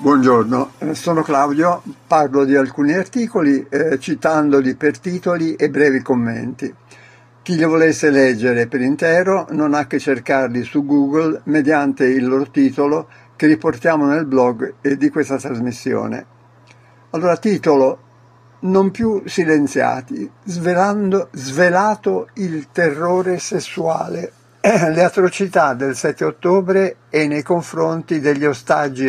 Buongiorno, sono Claudio, parlo di alcuni articoli citandoli per titoli e brevi commenti. Chi li volesse leggere per intero non ha che cercarli su Google mediante il loro titolo che riportiamo nel blog di questa trasmissione. Allora, titolo: Non più silenziati, svelato il terrore sessuale. Le atrocità del 7 ottobre e nei confronti degli ostaggi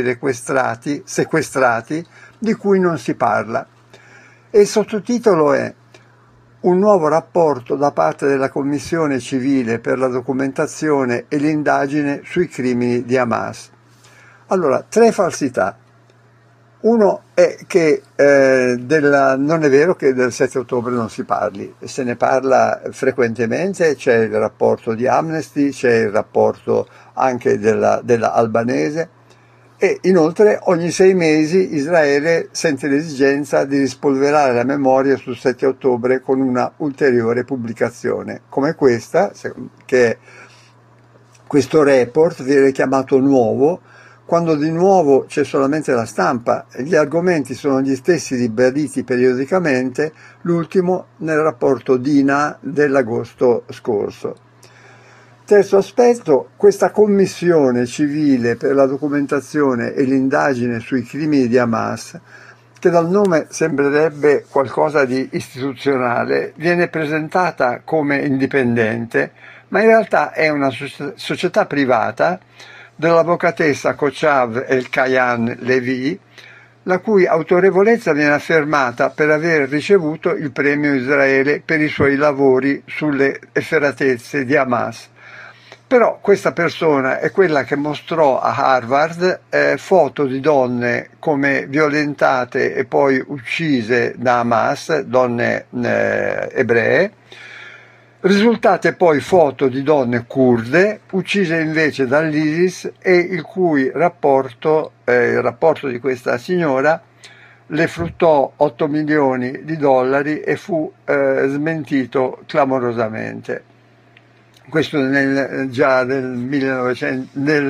sequestrati di cui non si parla. E il sottotitolo è Un nuovo rapporto da parte della Commissione civile per la documentazione e l'indagine sui crimini di Hamas. Allora, 3 falsità. Uno è che non è vero che del 7 ottobre non si parli, se ne parla frequentemente, c'è il rapporto di Amnesty, c'è il rapporto anche della albanese e inoltre ogni 6 mesi Israele sente l'esigenza di rispolverare la memoria sul 7 ottobre con una ulteriore pubblicazione, come questa, che questo report viene chiamato nuovo, quando di nuovo c'è solamente la stampa. Gli argomenti sono gli stessi ribaditi periodicamente, l'ultimo nel rapporto DINA dell'agosto scorso. Terzo aspetto, questa commissione civile per la documentazione e l'indagine sui crimini di Hamas, che dal nome sembrerebbe qualcosa di istituzionale, viene presentata come indipendente, ma in realtà è una società privata dell'avvocatessa Kochav El-Kayan Levi, la cui autorevolezza viene affermata per aver ricevuto il premio Israele per i suoi lavori sulle efferatezze di Hamas. Però questa persona è quella che mostrò a Harvard foto di donne come violentate e poi uccise da Hamas, donne ebree, risultate poi foto di donne curde uccise invece dall'ISIS e il cui rapporto di questa signora le fruttò $8 milioni e fu smentito clamorosamente. Questo già nel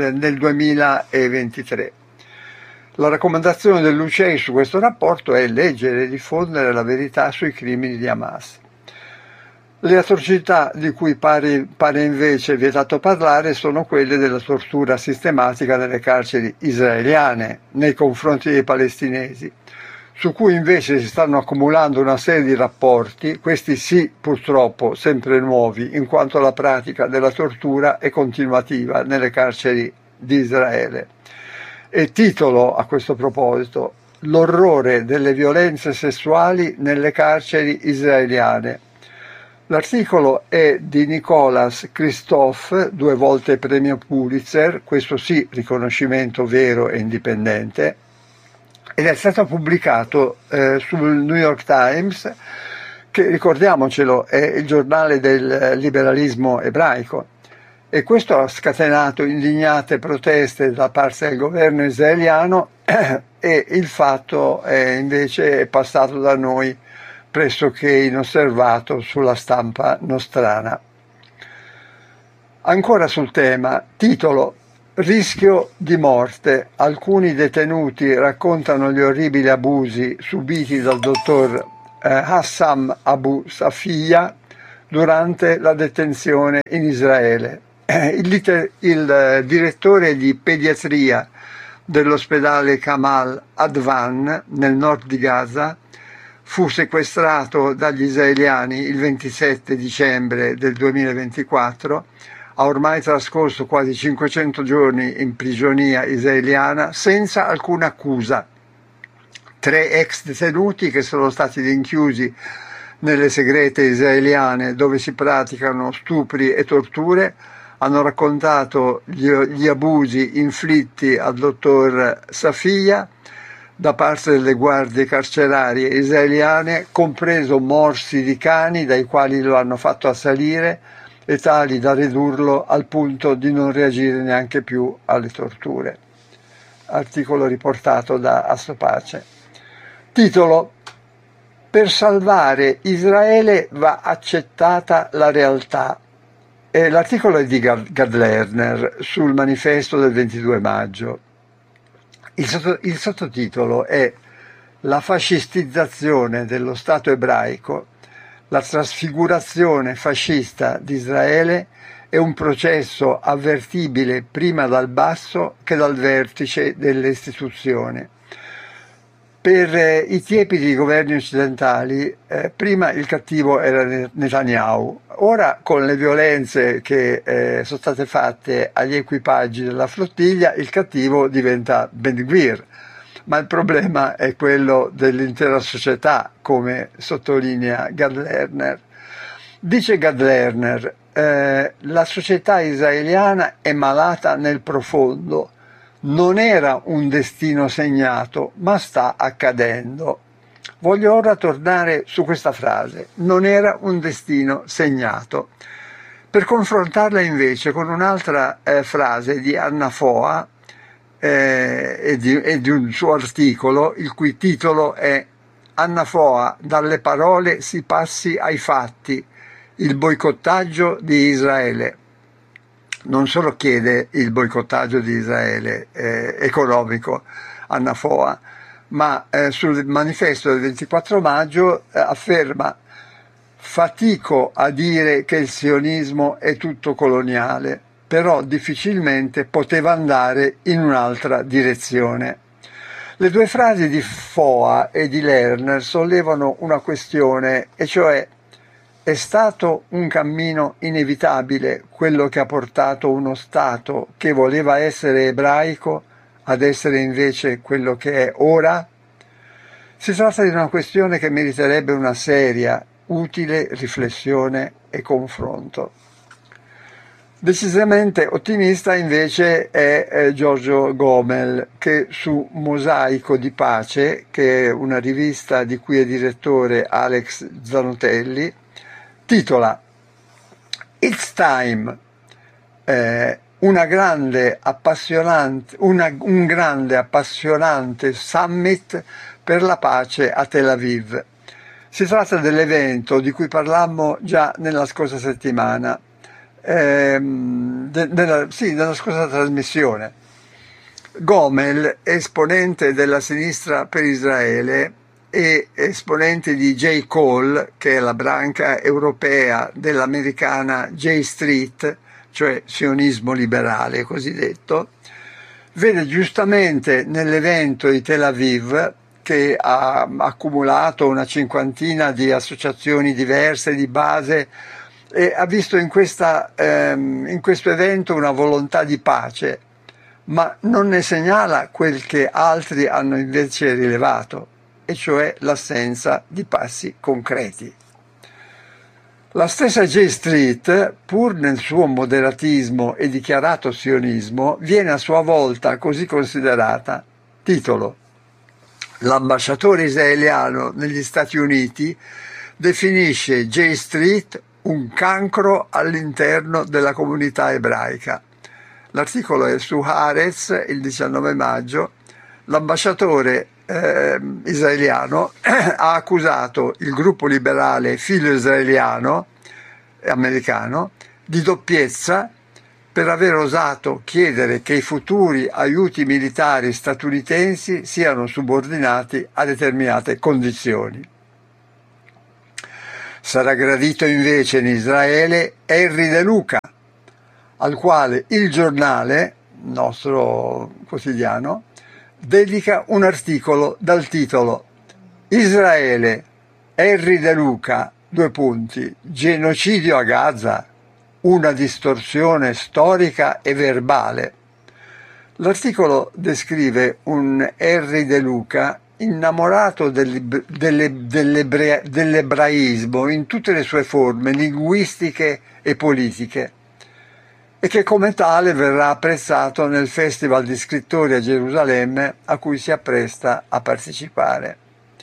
2023. La raccomandazione dell'UCEI su questo rapporto è leggere e diffondere la verità sui crimini di Hamas. Le atrocità di cui pare invece vietato parlare sono quelle della tortura sistematica nelle carceri israeliane nei confronti dei palestinesi, su cui invece si stanno accumulando una serie di rapporti, questi sì purtroppo sempre nuovi, in quanto la pratica della tortura è continuativa nelle carceri di Israele. E titolo a questo proposito: L'orrore delle violenze sessuali nelle carceri israeliane. L'articolo è di Nicholas Kristof, 2 volte premio Pulitzer, questo sì riconoscimento vero e indipendente, ed è stato pubblicato sul New York Times, che, ricordiamocelo, è il giornale del liberalismo ebraico, e questo ha scatenato indignate proteste da parte del governo israeliano e il fatto invece è passato da noi pressoché inosservato sulla stampa nostrana. Ancora sul tema, titolo: Rischio di morte. Alcuni detenuti raccontano gli orribili abusi subiti dal dottor Hassam Abu Safiya durante la detenzione in Israele. Il direttore di pediatria dell'ospedale Kamal Advan nel nord di Gaza fu sequestrato dagli israeliani il 27 dicembre del 2024, ha ormai trascorso quasi 500 giorni in prigionia israeliana senza alcuna accusa. 3 ex detenuti che sono stati rinchiusi nelle segrete israeliane dove si praticano stupri e torture hanno raccontato gli abusi inflitti al dottor Safiya da parte delle guardie carcerarie israeliane, compreso morsi di cani dai quali lo hanno fatto assalire e tali da ridurlo al punto di non reagire neanche più alle torture. Articolo riportato da Assopace. Titolo: Per salvare Israele va accettata la realtà. L'articolo è di Gad Lerner sul manifesto del 22 maggio. Il sottotitolo è "La fascistizzazione dello Stato ebraico, la trasfigurazione fascista di Israele è un processo avvertibile prima dal basso che dal vertice delle istituzioni". Per i tiepidi governi occidentali, prima il cattivo era Netanyahu, ora con le violenze che sono state fatte agli equipaggi della flottiglia il cattivo diventa Ben Gvir, ma il problema è quello dell'intera società, come sottolinea Gad Lerner. Dice Gad Lerner, la società israeliana è malata nel profondo. Non era un destino segnato, ma sta accadendo. Voglio ora tornare su questa frase, non era un destino segnato, per confrontarla invece con un'altra frase di Anna Foa e di un suo articolo, il cui titolo è "Anna Foa, dalle parole si passi ai fatti, il boicottaggio di Israele". Non solo chiede il boicottaggio di Israele economico, Anna Foa, ma sul manifesto del 24 maggio afferma: "Fatico a dire che il sionismo è tutto coloniale, però difficilmente poteva andare in un'altra direzione". Le due frasi di Foa e di Lerner sollevano una questione, e cioè: è stato un cammino inevitabile quello che ha portato uno Stato che voleva essere ebraico ad essere invece quello che è ora? Si tratta di una questione che meriterebbe una seria, utile riflessione e confronto. Decisamente ottimista invece è Giorgio Gomel, che su Mosaico di Pace, che è una rivista di cui è direttore Alex Zanotelli, titola "It's time", un grande appassionante summit per la pace a Tel Aviv. Si tratta dell'evento di cui parlammo già nella scorsa settimana, nella scorsa trasmissione. Gomel, esponente della Sinistra per Israele e esponente di J. Cole, che è la branca europea dell'americana J Street, cioè sionismo liberale cosiddetto, vede giustamente nell'evento di Tel Aviv, che ha accumulato una cinquantina di associazioni diverse di base, e ha visto in questo evento una volontà di pace, ma non ne segnala quel che altri hanno invece rilevato, e cioè l'assenza di passi concreti. La stessa J Street, pur nel suo moderatismo e dichiarato sionismo, viene a sua volta così considerata. Titolo: "L'ambasciatore israeliano negli Stati Uniti definisce J Street un cancro all'interno della comunità ebraica". L'articolo è su Haaretz, il 19 maggio. L'ambasciatore israeliano ha accusato il gruppo liberale filo israeliano americano di doppiezza per aver osato chiedere che i futuri aiuti militari statunitensi siano subordinati a determinate condizioni. Sarà gradito invece in Israele Henry De Luca, al quale il giornale, nostro quotidiano, dedica un articolo dal titolo "Israele, Henry De Luca, genocidio a Gaza, una distorsione storica e verbale". L'articolo descrive un Henry De Luca innamorato dell'ebraismo in tutte le sue forme linguistiche e politiche, e che come tale verrà apprezzato nel Festival di scrittori a Gerusalemme a cui si appresta a partecipare.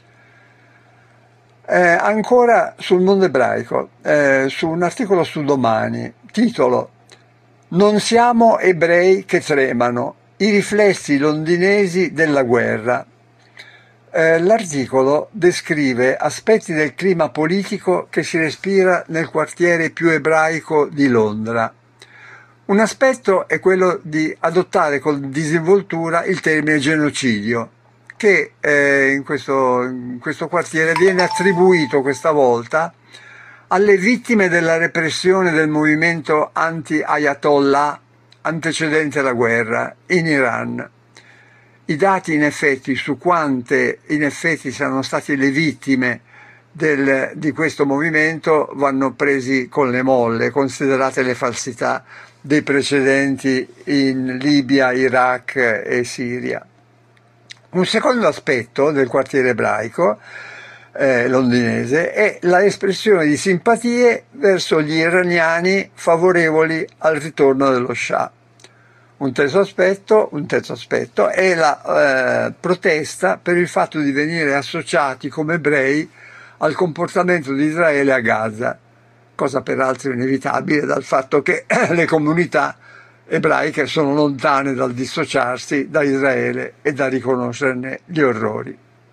Ancora sul mondo ebraico, su un articolo su Domani, titolo "Non siamo ebrei che tremano, i riflessi londinesi della guerra". L'articolo descrive aspetti del clima politico che si respira nel quartiere più ebraico di Londra. Un aspetto è quello di adottare con disinvoltura il termine genocidio, che in questo quartiere viene attribuito questa volta alle vittime della repressione del movimento anti-Ayatollah antecedente la guerra in Iran. I dati in effetti su quante in effetti siano state le vittime di questo movimento vanno presi con le molle, considerate le falsità dei precedenti in Libia, Iraq e Siria. Un secondo aspetto del quartiere ebraico londinese è l'espressione di simpatie verso gli iraniani favorevoli al ritorno dello Shah. Un terzo aspetto è la protesta per il fatto di venire associati come ebrei al comportamento di Israele a Gaza, cosa peraltro inevitabile dal fatto che le comunità ebraiche sono lontane dal dissociarsi da Israele e da riconoscerne gli orrori.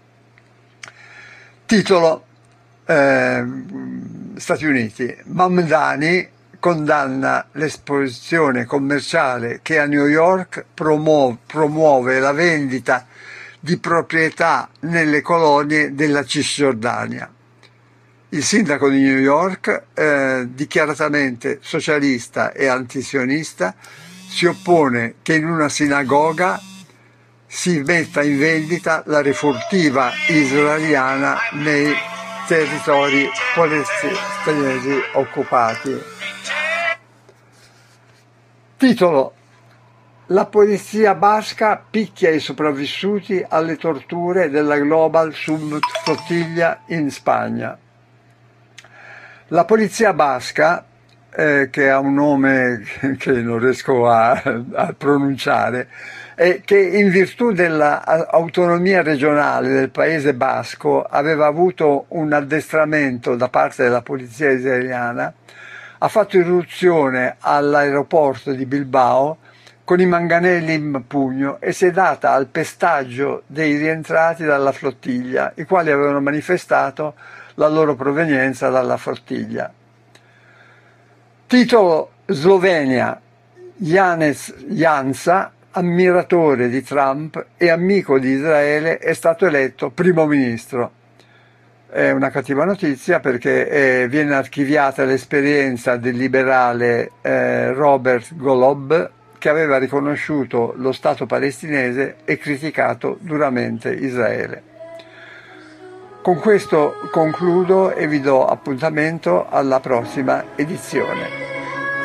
Titolo Stati Uniti. Mamdani condanna l'esposizione commerciale che a New York promuove la vendita di proprietà nelle colonie della Cisgiordania. Il sindaco di New York, dichiaratamente socialista e antisionista, si oppone che in una sinagoga si metta in vendita la refurtiva israeliana nei territori palestinesi occupati. Titolo: la polizia basca picchia i sopravvissuti alle torture della Global Summit Flottiglia in Spagna. La polizia basca, che ha un nome che non riesco a pronunciare, e che in virtù dell'autonomia regionale del Paese Basco aveva avuto un addestramento da parte della polizia israeliana, ha fatto irruzione all'aeroporto di Bilbao con i manganelli in pugno e si è data al pestaggio dei rientrati dalla flottiglia, i quali avevano manifestato la loro provenienza dalla flottiglia. Titolo: Slovenia. Janez Janša, ammiratore di Trump e amico di Israele, è stato eletto primo ministro. È una cattiva notizia perché viene archiviata l'esperienza del liberale Robert Golob, che aveva riconosciuto lo Stato palestinese e criticato duramente Israele. Con questo concludo e vi do appuntamento alla prossima edizione.